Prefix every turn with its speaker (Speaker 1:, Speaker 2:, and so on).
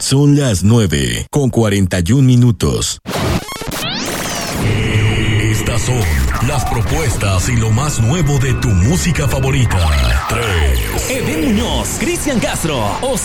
Speaker 1: Son las 9:41. Estas son las propuestas y lo más nuevo de tu música favorita. 3.
Speaker 2: Eden Muñoz, Cristian Castro,